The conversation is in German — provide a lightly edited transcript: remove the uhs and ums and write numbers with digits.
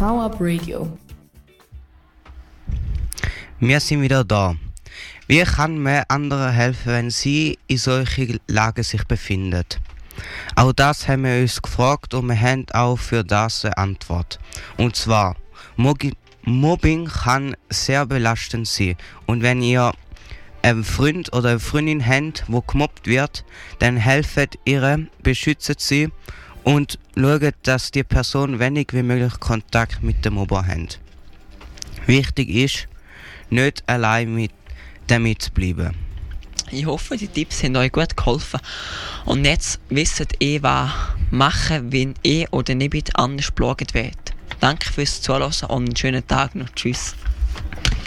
VUp Radio. Wir sind wieder da. Wie kann man anderen helfen, wenn sie in solchen Lagen sich befinden? Auch das haben wir uns gefragt und wir haben auch für das eine Antwort. Und zwar, Mobbing kann sehr belastend sein. Und wenn ihr einen Freund oder eine Freundin habt, die gemobbt wird, dann helft ihr, beschützt sie und schaut, dass die Person wenig wie möglich Kontakt mit dem Mobber hat. Wichtig ist, nicht allein damit zu bleiben. Ich hoffe, die Tipps haben euch gut geholfen. Und jetzt wisst ihr, was machen, wenn ihr oder nicht anders geplagt wird. Danke fürs Zuhören und einen schönen Tag noch. Tschüss.